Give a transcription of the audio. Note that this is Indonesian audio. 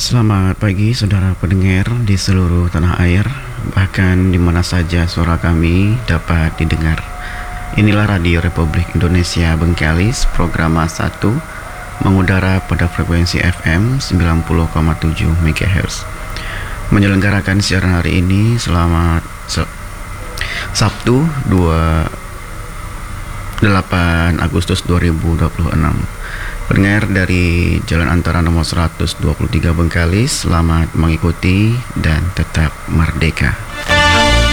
Selamat pagi saudara pendengar di seluruh tanah air, bahkan di mana saja suara kami dapat didengar. Inilah Radio Republik Indonesia Bengkalis, Programa 1, mengudara pada frekuensi FM 90,7 MHz. Menyelenggarakan siaran hari ini selamat Sabtu 8 Agustus 2026. Pendengar dari Jalan Antara nomor 123 Bengkalis, selamat mengikuti dan tetap merdeka.